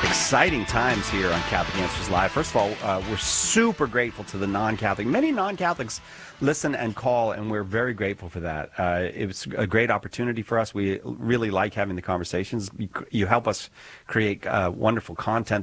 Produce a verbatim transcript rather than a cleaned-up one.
Exciting times here on Catholic Answers Live. First of all, uh, we're super grateful to the non-Catholic. Many non-Catholics listen and call, and we're very grateful for that. Uh, it was a great opportunity for us. We really like having the conversations. You, you help us create uh, wonderful content